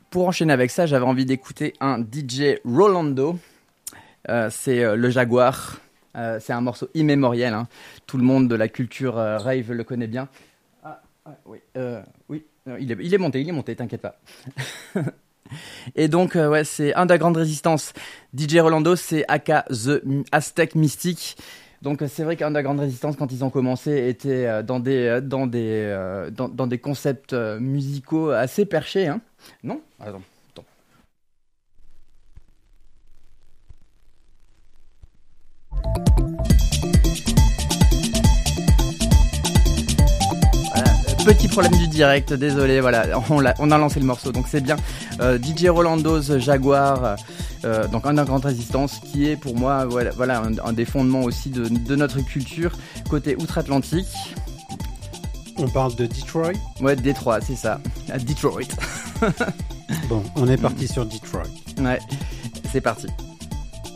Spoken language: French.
pour enchaîner avec ça, j'avais envie d'écouter un DJ Rolando. C'est le Jaguar. C'est un morceau immémoriel. Hein. Tout le monde de la culture rave le connaît bien. Ah, oui, il est monté, t'inquiète pas. Et donc, c'est Underground Resistance. DJ Rolando, c'est aka The Aztec Mystic. Donc, c'est vrai qu'Underground Resistance, quand ils ont commencé, était dans des concepts musicaux assez perchés. Hein. Non ? Attends. Petit problème du direct, désolé, voilà, on a lancé le morceau, donc c'est bien. DJ Rolando's Jaguar, donc Underground Resistance, qui est pour moi voilà un des fondements aussi de notre culture côté outre-Atlantique. On parle de Detroit ? Ouais, Détroit, c'est ça, à Detroit. Bon, on est parti sur Detroit. Ouais, c'est parti.